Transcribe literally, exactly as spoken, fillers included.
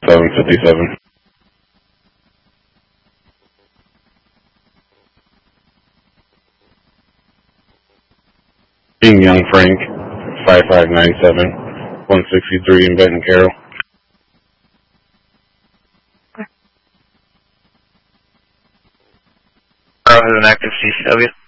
seven fifty-seven. Being Young Frank, five five nine seven, one sixty-three in Benton Carroll. Carl has an active C C W.